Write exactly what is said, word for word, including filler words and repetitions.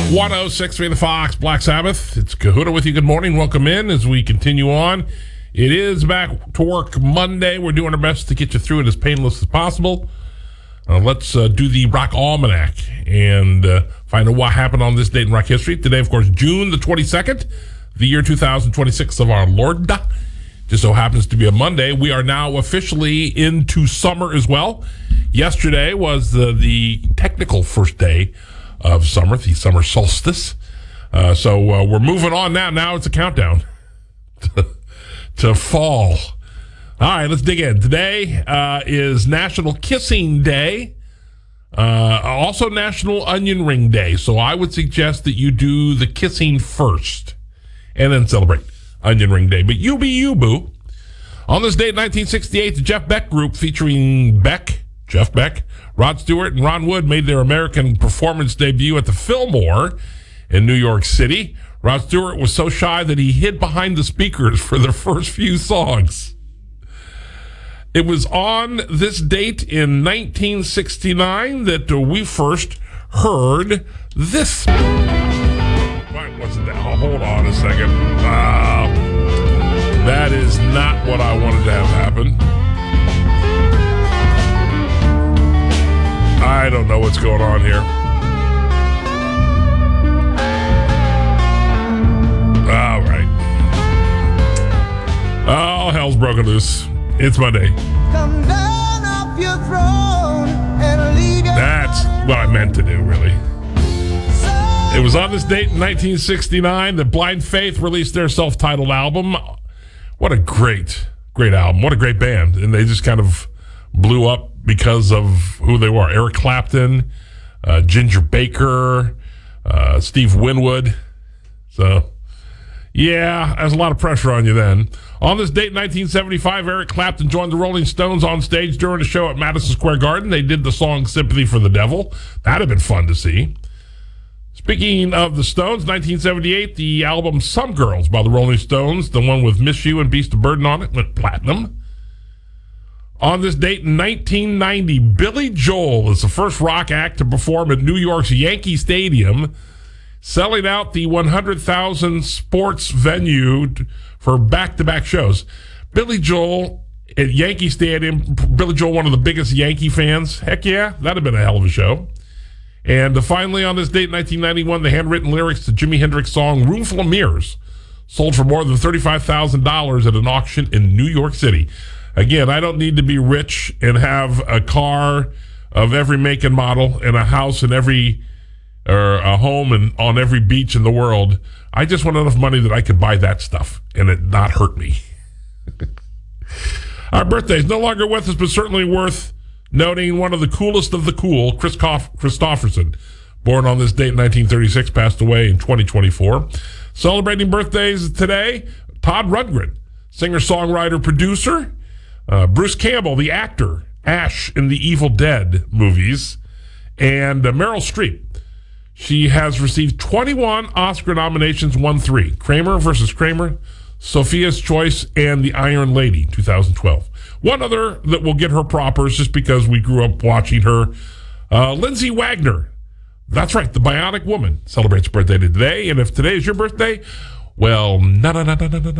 one oh six point three The Fox, Black Sabbath. It's Cahuta with you. Good morning. Welcome in as we continue on. It is back to work Monday. We're doing our best to get you through it as painless as possible. Uh, let's uh, do the Rock Almanac and uh, find out what happened on this date in rock history. Today, of course, June the twenty-second, the year two thousand twenty-six of our Lord. Just so happens to be a Monday. We are now officially into summer as well. Yesterday was the, the technical first day of summer, the summer solstice. Uh, so uh, we're moving on now. Now it's a countdown to, to fall. All right, let's dig in. Today uh, is National Kissing Day, uh, also National Onion Ring Day. So I would suggest that you do the kissing first and then celebrate Onion Ring Day. But you be you, boo. On this date, nineteen sixty-eight, the Jeff Beck Group, featuring Beck, Jeff Beck, Rod Stewart, and Ron Wood, made their American performance debut at the Fillmore in New York City. Rod Stewart was so shy that he hid behind the speakers for the first few songs. It was on this date in nineteen sixty-nine that uh, we first heard this. Why wasn't that? Oh, hold on a second. Uh, that is not what I wanted to have happen. I don't know what's going on here. All right. Oh, hell's broken loose. It's Monday. Come down off your throne and leave your That's what I meant to do, really. It was on this date in nineteen sixty-nine that Blind Faith released their self-titled album. What a great, great album. What a great band. And they just kind of blew up because of who they were. Eric Clapton, uh, Ginger Baker, uh, Steve Winwood. So, yeah, there's a lot of pressure on you then. On this date in nineteen seventy-five, Eric Clapton joined the Rolling Stones on stage during a show at Madison Square Garden. They did the song Sympathy for the Devil. That'd have been fun to see. Speaking of the Stones, nineteen seventy-eight, the album Some Girls by the Rolling Stones, the one with Miss You and Beast of Burden on it, went platinum. On this date in nineteen ninety, Billy Joel is the first rock act to perform at New York's Yankee Stadium, selling out the one hundred thousand sports venue for back-to-back shows. Billy Joel at Yankee Stadium, Billy Joel, one of the biggest Yankee fans. Heck yeah, that'd have been a hell of a show. And uh, finally, on this date in nineteen ninety-one, the handwritten lyrics to Jimi Hendrix' song Roomful of Mirrors sold for more than thirty-five thousand dollars at an auction in New York City. Again, I don't need to be rich and have a car of every make and model and a house in every, or a home and on every beach in the world. I just want enough money that I could buy that stuff and it not hurt me. Our birthday is no longer with us, but certainly worth noting. One of the coolest of the cool, Chris Christopherson, born on this date in nineteen thirty-six, passed away in twenty twenty-four. Celebrating birthdays today, Todd Rundgren, singer, songwriter, producer. Uh, Bruce Campbell, the actor, Ash in the Evil Dead movies. And uh, Meryl Streep. She has received twenty-one Oscar nominations, won three. Kramer versus Kramer, Sophia's Choice, and The Iron Lady, two thousand twelve. One other that will get her propers just because we grew up watching her, uh, Lindsay Wagner. That's right, the Bionic Woman celebrates birthday today. And if today is your birthday, well, na na na na na na.